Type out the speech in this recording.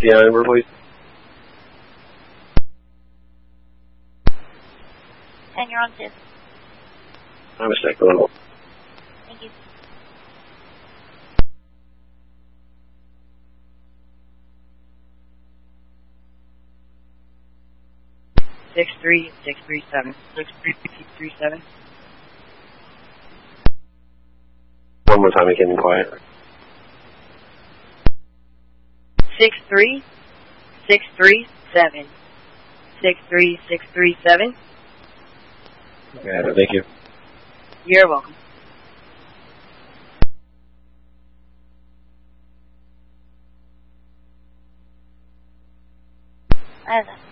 PI number, please. And you're on 10. I'm a second. Thank you. Six three 63637. One more time again, quiet. 63637. 63637. Okay, thank you. You're welcome. I have that.